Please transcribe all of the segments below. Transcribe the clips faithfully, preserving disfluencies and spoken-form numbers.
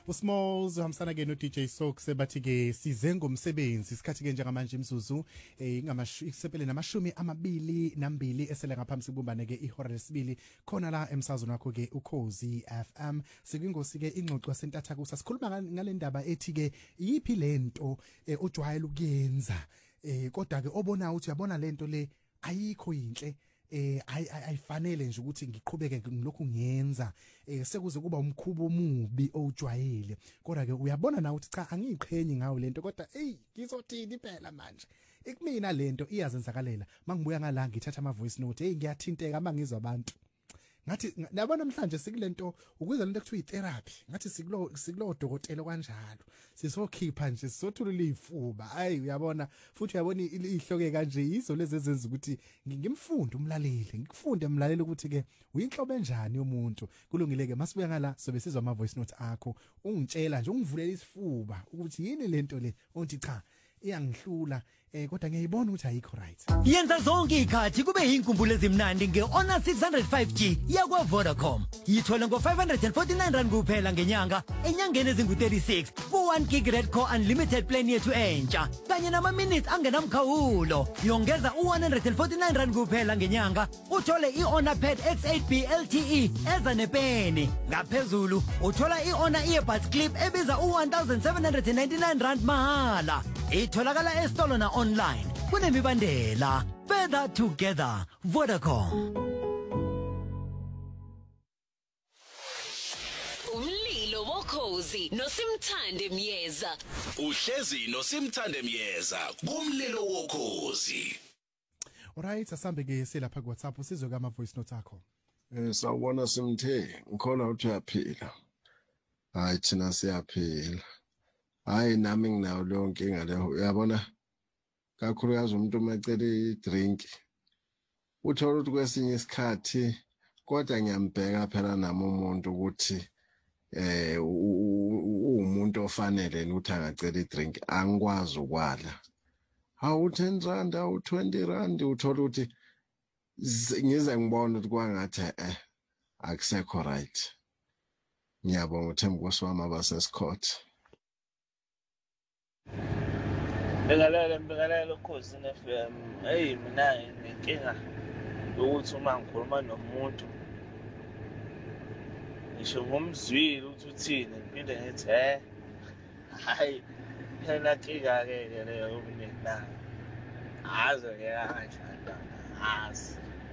uSmalls uhamsana ke no D J Sox bathi ke size ngomsebenzi isikhathi ke njengamanje imzuzu eh ingamasipele namashumi amabili nambili esele ngaphambi sibumbane ke ihora lesibili khona la emsazweni wakho ke uKhozi F M sikwingosi ke ingxoxo sentatha kusa sikhuluma ngale ndaba ethi ke yipi lento ojwayela ukuyenza eh kodwa ke obona uthi yabona lento le ayikho yinhle eh ayifanele nje ukuthi ngiqhubeke ngilokhu ngiyenza eh sekuze kuba umkhubo omubi ojwayele kodwa ke uyabona na ukuthi cha angiqhenyi ngawo lento kodwa hey ngizothini phela manje ikumina lento iyazenzakalela mangibuya ngala ngithatha ama voice note hey ngiyathinteka mangizwa abantu ngathi nabona namhlanje sikulento ukuza lento ekuthiwa itherapy ngathi sikulo sikulo dokotela kanjalo sisokhipha nje sizothulula ifuba hayi uyabona futhi uyabona ihloke kanje yizo lezi ezenza ukuthi ngimfunde umlaleli ngikufunde umlaleli ukuthi ke uyinhlobo enjani yomuntu kulungile ke masibuya ngala sobe sizwa ama voice note akho ungitshela nje ungivulela isifuba ukuthi yini lento le onti cha iyangihlula eh kodwa ngiyibona ukuthi ayikho right yenza zonke ikhathi kube yinkumbulo ezimnandi ngeHonor six oh five G yakwa Vodacom yithola ngo five hundred forty-nine rand kuphela ngenyanga enyangeni ezingu thirty-six ku one gig red core unlimited plan yethu entsha kanye nama minutes angenamkhawulo yongeza u one hundred forty-nine rand kuphela ngenyanga uthole iHonor Pad X eight B L T E eza nepeni ngaphezulu uthola iHonor earbuds clip ebiza u one thousand seven hundred ninety-nine rand mahala itholakala estolo na online kunemibandela further together Vodacom umlilo wokhozi nosimthande Myeza uhlezi nosimthande Myeza kumlilo wokhozi. Alright asambe ke selapha ku WhatsApp sizwe kama voice note akho. Eh sawubona Simthe ngikhona ukuthi uyaphila. Hayi thina siyaphila. Hayi nami nginayo leyo nkinga leyo uyabona kakhulukazi umuntu umacela idrink uthola ukuthi kwesinye isikhathi kodwa ngiyambheka phela nami umuntu ukuthi eh umuntu ofanele ukuthi angacela idrink angikwazi ukwala hawu ten rand hawu twenty rand uthola ukuthi ngize ngibona ukuthi kwangathi eh akusekho right. Ngiyabonga uThembu Nkosi abasesikhotha. Begalele begalele ukhozi F M hey mina inkinga ukuthi uma ngikhuluma nomuntu ngisho ngomzwili ukuthi uthini ngiphinde ngithi eh hayi phela inkinga ke leyo yokuningi na aze ke kanjani asi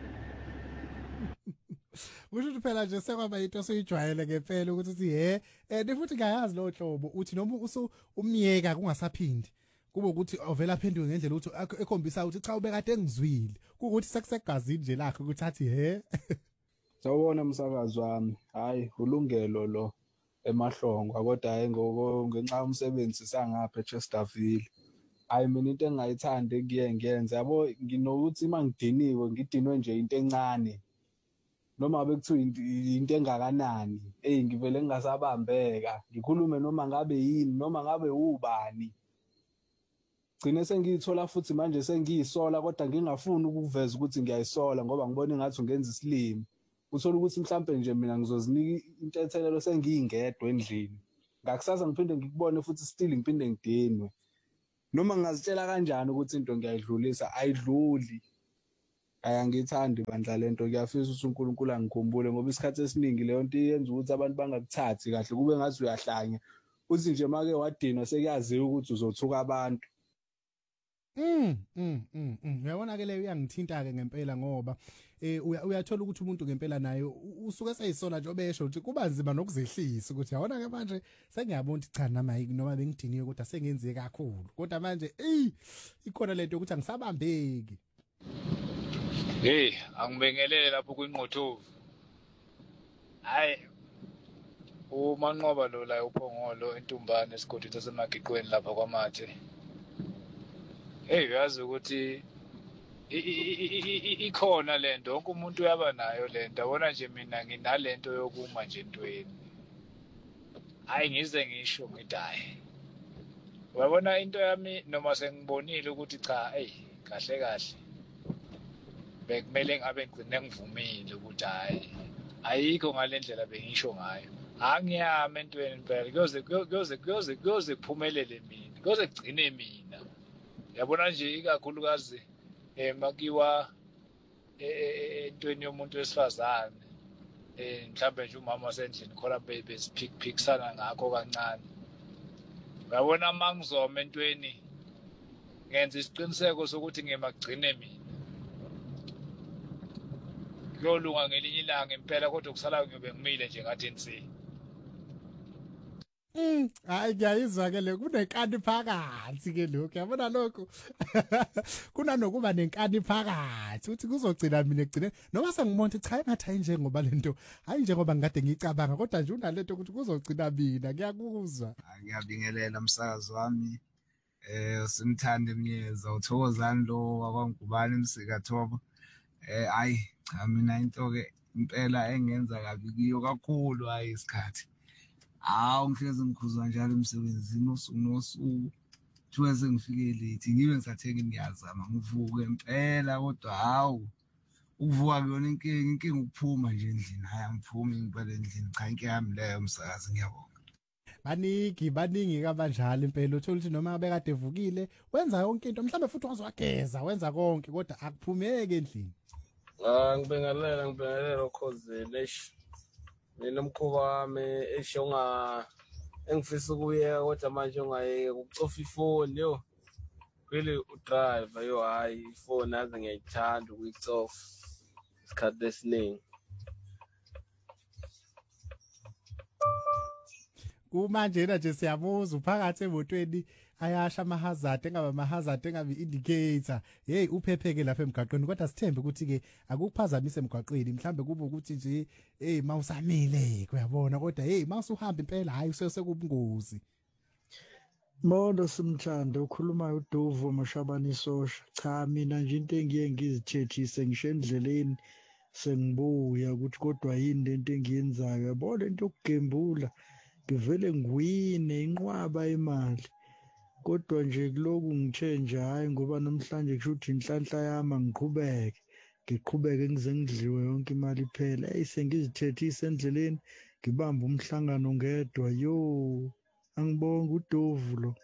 Usho phela nje sekwaba into soyijwayele ngempela ukuthi uthi he eh futhi ngayazi lo hlobo uthi noma usu umyeka kungasaphindi kube ukuthi ovela aphenduke ngendlela ukuthi ekhombisa ukuthi cha ubekade engizwile ukuthi sekusegazini nje lakhe ukuthi athi he Sawubona umsakazi wami hayi ulungelo lo emahlongwa kodwa hayi ngenxa umsebenzi sangapha eChesterfield hayi mina into engayithanda kuye ngiyenza yabo nginokuthi mangidiniwe ngidinwe nje into encane noma ngabe kuthiwa into engakanani hey ngivele ngingasabambeka ngikhulume noma ngabe yini noma ngabe ubani gcine sengiyithola futhi manje sengiyisola kodwa ngingafuni ukuveza ukuthi ngiyayisola ngoba ngibona engathi ungenza isilimi uthola ukuthi mhlambe nje mina ngizozinika intethelelo sengiyingedwa endlini ngakusasa ngiphinde ngikubone futhi still ngiphinde ngidinwe noma ngazitshela kanjani ukuthi into ngiyayidlulisa ayidluli ayangithandi bandla lento ngiyafisa ukuthi uNkulunkulu angikhumbule ngoba isikhathi esiningi leyo nto iyenza ukuthi abantu bangakuthathi kahle kube ngathi uyahlanya uthi nje make wadinwa sekuyaziwa ukuthi uzothuka abantu. Mm mm mm uyabona ke leyo iyangithinta ke ngempela ngoba eh uyathola ukuthi umuntu ngempela naye usuke seyisola nje obesho ukuthi kuba nzima nokuzehlisa ukuthi yabona ke manje sengiyabona ukuthi cha nama noma bengidiniwe kodwa sengenziwe kakhulu kodwa manje eh ikhona lento ukuthi angisabambeki. Hey angibingelele lapho kwinqothovu hayi umanqoba lo la uphongolo entumbane esigodi sasemagiqweni lapha kwamathe. Hey uyazi ukuthi ikhona lento wonke umuntu uyaba nayo lento yabona nje mina nginalento yokuma nje entweni hayi ngize ngisho ngithi hayi uyabona into yami noma sengibonile ukuthi cha hey kahle kahle bekumele ngabe ngigcine ngivumile ukuthi hayi ayikho ngalendlela bengisho ngayo angiyami entweni impela kuyoze kuyoze kuyoze kuyoze kuphumelele mina kuyoze kugcine mina yabona nje ikakhulukazi eh makiwa entweni yomuntu wesifazane eh mhlambe nje umama wasendlini khona besiphikisana ngakho kancane uyabona mangizoma entweni ngenza isiqiniseko sokuthi ngimakugcine mina kuyolunga ngelinye ilanga impela kodwa kusala ngiyobe ngimile nje ngathi insi Mm, hayi ngiyayizwa ke le kunenkani phakathi ke lokho yabona lokho kunanokuba nenkani phakathi uthi kuzogcina mina egcine noma sengimonto cha engathi hayi njengoba lento hayi njengoba ngikade ngicabanga kodwa nje unalento ukuthi kuzogcina mina ngiyakuzwa ngiyabingelela umsakazi wami eh simthande Mnyeza uthokozani lo wakwangubani Msika Thobo eh hayi cha mina into ke impela engenza kabi kiyo kakhulu hayi isikhathi awu ngihlezi ngikhuzwa njalo emsebenzini usuku nosuku kuthiwa sengifike late ngibe ngisathenga ngiyazama ngivuke impela kodwa hawu ukuvuka kuyona inkinga inkinga ukuphuma nje endlini hayi angiphumi ngibale endlini cha inkinga yami leyo umsakazi ngiyabonga baningi baningi kabanjalo impela uthola ukuthi noma bekade evukile wenza yonke into mhlambe futhi wazwageza wenza konke kodwa akuphumeke endlini ah ngibingelela ngibingelela ukhozile mina umkhuba wami esho nga engifisa ukuyeka kodwa manje ungayeke ukucofa ifoni yo really udrive yo hayi ifoni aze ngiyayithanda ukuyicofa isikhathi esiningi kumanje nje siyabuza uphakathi emotweni ayasha ama hazard engaba ama hazard engabe indicator hey uphepheke lapha emgaqweni kodwa sithembe ukuthi ke akukuphazamise emgaqweni mhlambe kube ukuthi nje hey mawusamile kuyabona kodwa hey mawusuhamba impela hayi usesekubungozi Mondo simthanda ukhuluma uDuvo Mashabani Sosha cha mina nje into engiye ngizithethise ngisho endleleni sengibuya ukuthi kodwa yini lento engiyenzayo yabo lento yokugembula ngivele ngiwine inqwaba imali kodwa nje kuloku ngithenje hayi ngoba namhlanje kushuthi inhlanhla yami ngiqhubeke ngiqhubeke ngize ngidliwe yonke imali iphela hey sengizithethise endleleni ngibamba umhlangano ngedwa yo angibonga uDovu lo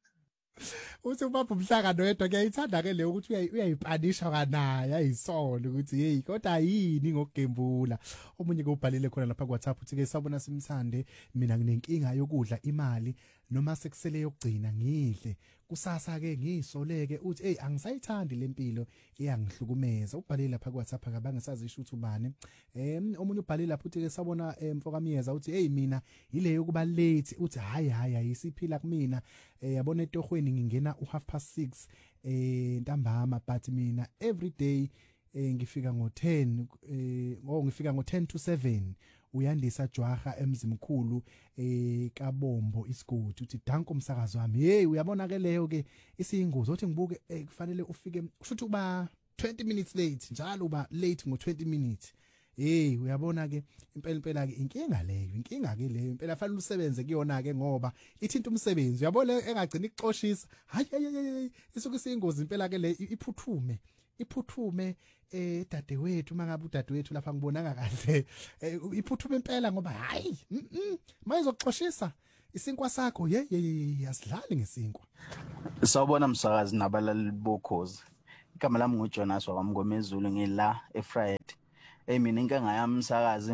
uthi ubaba umhlangano yedwa kuyayithanda ke le ukuthi uyayipanisha kanaye ayisolo ukuthi hey kodwa yini ngokugembula omunye kubhalile khona lapha ku WhatsApp uthi ke sabona simthande mina nginenkinga yokudla imali noma sekusele yokugcina ngidle kusasa ke ngisoleke uthi hey angisayithandi lempilo iyangihlukumeza ubhalile lapha ku WhatsApp akabangisazisho ukuthi ubani em omunye ubhalile lapha uthi ke sabona mfoka Miyeza uthi hey mina ile yokuba late uthi hayi hayi ayisiphila kumina yabona etohweni ngingena u half past six eh ntambama but mina every day ngifika ngo ten eh ngo ngifika ngo ten to seven uyandisa jwaha emzimkhulu eh kaBombo isigodi uthi danko umsakazo wami hey uyabona ke leyo ke isiyingozi uthi ngibuke kufanele ufike kushuthi kuba twenty minutes late njalo uba late ngo twenty minutes hey uyabona ke impela impela ke inkinga leyo inkinga ke leyo impela fanele usebenze kuyona ke ngoba ithinta umsebenzi uyabona engagcina ikuxoshisa hayi hayi isuke isiyingozi impela ke le iphuthume iphuthume eh dadewethu mangabe udadewethu lapha ngibonanga kahle iphuthume impela ngoba hayi mayizoxoshisa isinkwa sakho ye ye asidlali ngesinkwa sawubona msakazi nabalali bokhozi igama lami nguJonas wakwamngomezulu ngila eFriday hey mina inkinga yami msakazi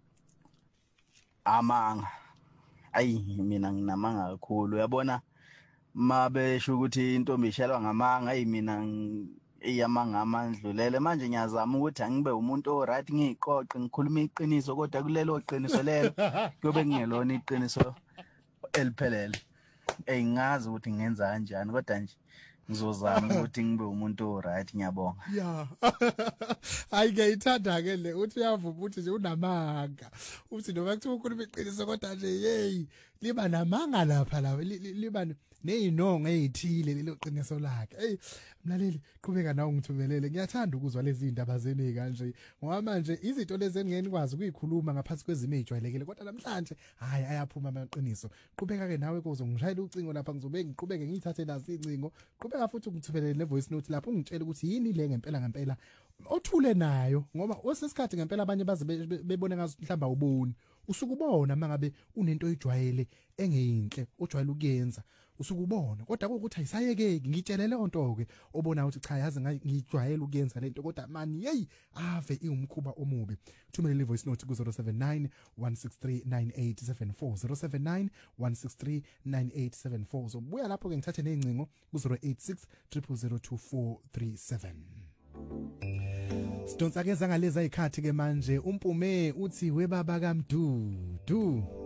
amanga ayi mina nginamanga kakhulu uyabona mabesho ukuthi intombi ishalwa ngamanga ayi mina iyamanga amandlulele manje ngiyazama ukuthi angibe umuntu o right ngiqoqe ngikhuluma iqiniso kodwa kulelo qiniso lelo kuyobe kungelona iqiniso eliphelele hey ngazi ukuthi ngenza kanjani kodwa nje ngizozama ukuthi ngibe umuntu o right ngiyabonga yeah hayi ngiyithanda ke le uthi uyavuma ukuthi nje unamanga uthi noma kuthiwa ukhuluma iqiniso kodwa nje hey liba namanga lapha la liba neyinongo ezithile lelo qiniso lakhe hey mlaleli qhubeka nawe ngithumelele ngiyathanda ukuzwa lezi indaba zeni kanje ngoba manje izinto lezi engeni kwazi ukuyikhuluma ngaphansi kwezimo ezijwayelekile kodwa namhlanje hayi ayaphuma amaqiniso qhubeka ke nawe kuzo ngishayela ucingo lapha ngizobe ngiqhubeke ngiyithathe nazi incingo qhubeka futhi ungithumelele ne voice note lapho ungitshela ukuthi yini le ngempela ngempela othule nayo ngoba osesikhathi ngempela abanye baze bebone ngazo mhlamba uboni usukubona mangabe unento oyijwayele engeyinhle ojwayele ukuyenza usukubona kodwa ukuthi ayisayekeki ngitshele le nto ke obona ukuthi cha yazi ngijwayele ukuyenza lento kodwa mani hey ave iumkhuba omubi thumela le voice note ku zero seven nine one six three nine eight seven four zero seven nine one six three nine eight seven four so buya lapho ke ngithathe nezincingo ku zero eight six zero zero zero two four three seven. Sidonsa ke zangaleza ikhathi ke manje umpume uthi webaba kaMdu du